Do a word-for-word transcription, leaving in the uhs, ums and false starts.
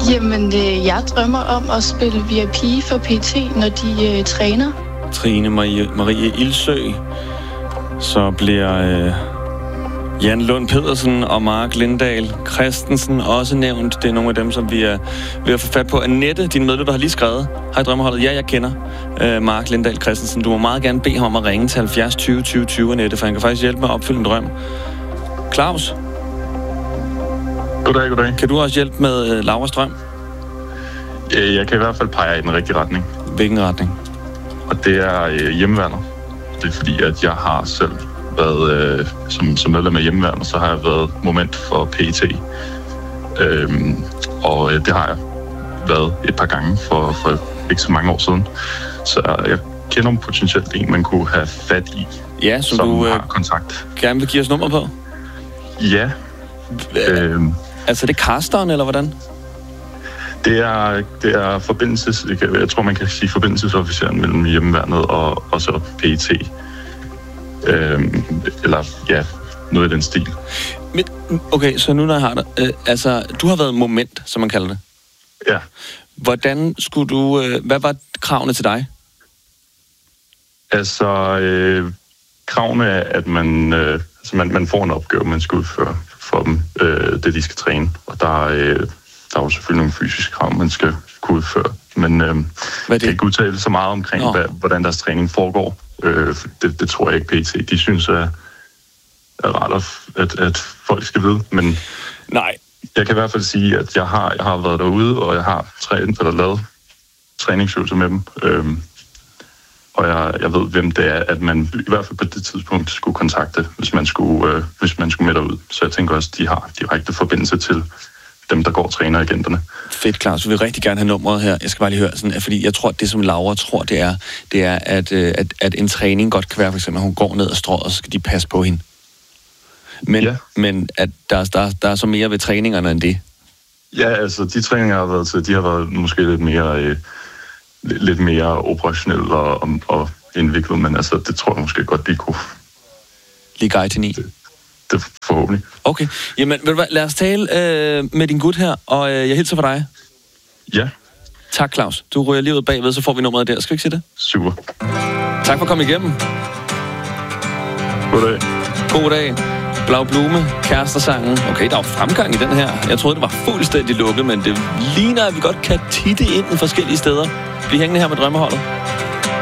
Jamen, øh, jeg drømmer om at spille V I P for P T, når de øh, træner. Trine Marie, Marie Ildsø. Så bliver øh, Jan Lund Pedersen og Mark Lindahl Christensen også nævnt. Det er nogle af dem, som vi er ved at få fat på. Annette, din medlytter, har lige skrevet. Hej drømmeholdet. Ja, jeg kender øh, Mark Lindahl Christensen. Du må meget gerne bede ham om at ringe til halvfjerds tyve tyve tyve, Annette, for han kan faktisk hjælpe med at opfylde en drøm. Claus? Goddag, goddag. Kan du også hjælpe med øh, Lauras drøm? Jeg kan i hvert fald pege i den rigtige retning. Hvilken retning? Og det er øh, hjemmeværnet. Det er fordi, at jeg har selv været, øh, som, som medlem af hjemmeværnet, så har jeg været moment for P E T. Øhm, og øh, det har jeg været et par gange for, for ikke så mange år siden. Så jeg kender potentielt en, man kunne have fat i, ja, som, som du øh, har kontakt. Gerne vil give os nummer på? Ja. Øhm, altså det er casteren, eller hvordan? Det er, det er forbindelses... Jeg tror, man kan sige forbindelsesofficeren mellem hjemmeværnet og, og så P E T. Øhm, eller ja, noget i den stil. Men, okay, så nu når jeg har det... Øh, altså, du har været moment, som man kalder det. Ja. Hvordan skulle du... Øh, hvad var kravene til dig? Altså, øh, kravene er, at man, øh, altså man, man får en opgave, man skal udføre for dem, øh, det de skal træne. Og der er... Øh, Der er jo selvfølgelig nogle fysiske krav, man skal kunne udføre. Men øh, jeg kan ikke udtale så meget omkring, hvad, hvordan deres træning foregår. Øh, det, det tror jeg ikke P T. De synes, at er rart, at, at folk skal vide. Men nej. Jeg kan i hvert fald sige, at jeg har, jeg har været derude, og jeg har trænet, eller lavet træningsøvelser med dem. Øh, og jeg, jeg ved, hvem det er, at man i hvert fald på det tidspunkt skulle kontakte, hvis man skulle, øh, hvis man skulle med derud. Så jeg tænker også, at de har direkte forbindelse til dem, der går og træner agenterne. Fedt, Claus. Vi vil rigtig gerne have nummeret her. Jeg skal bare lige høre, sådan, fordi jeg tror, at det, som Laura tror, det er, det er at, at, at en træning godt kan være, for eksempel, at hun går ned ad strået, og så skal de passe på hende. Men, ja. men at der, der, der er så mere ved træningerne end det. Ja, altså, de træninger, jeg har været til, de har været måske lidt mere, øh, lidt mere operationelle og, og, og indviklet, men altså, det tror jeg måske godt, de kunne. Lige guide til ni. Det, det forhåbentlig. Okay. Jamen, ved du hvad, lad os tale øh, med din gut her, og øh, jeg hilser for dig. Ja. Tak, Claus. Du ryger lige ud bagved, så får vi nummeret der. Skal vi ikke sige det? Super. Tak for at komme igennem. Goddag. God dag. Blau Blume, Kærestesangen. Okay, der er fremgang i den her. Jeg troede, det var fuldstændig lukket, men det ligner, at vi godt kan titte ind forskellige steder. Bliv hængende her med drømmeholdet.